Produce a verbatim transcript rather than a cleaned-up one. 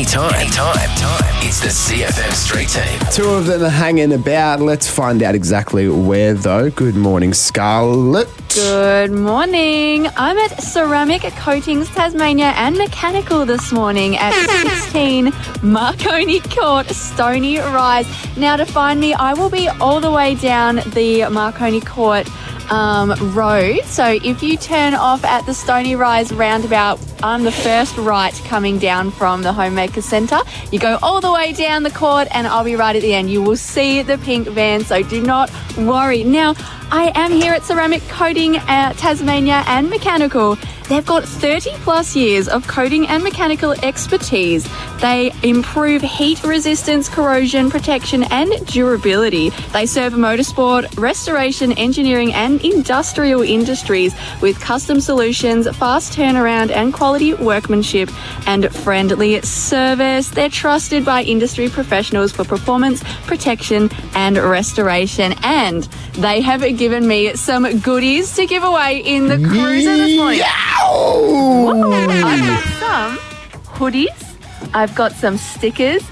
anytime. Anytime. Time. It's the C F M Street Team. Two of them are hanging about. Let's find out exactly where, though. Good morning, Scarlett. Good morning. I'm at Ceramic Coatings Tasmania and Mechanical this morning at sixteen Marconi Court, Stony Rise. Now, to find me, I will be all the way down the Marconi Court um, road. So if you turn off at the Stony Rise roundabout, I'm the first right coming down from the Homemaker Centre. You go all the way down the court and I'll be right at the end. You will see the pink van, so do not worry. Now, I am here at Ceramic Coating uh, Tasmania and Mechanical. They've got thirty plus years of coating and mechanical expertise. They improve heat resistance, corrosion protection and durability. They serve motorsport, restoration, engineering and industrial industries with custom solutions, fast turnaround and quality workmanship and friendly service. They're trusted by industry professionals for performance, protection and restoration. And they have given me some goodies to give away in the cruiser this morning. Whoa. I've got some hoodies, I've got some stickers